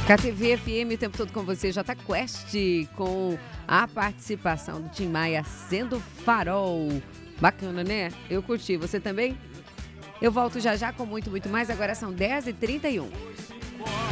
KTV FM o tempo todo com você, Jota Quest, com a participação do Tim Maia sendo farol. Bacana, né? Eu curti, você também? Eu volto já já com muito mais, agora são 10h31.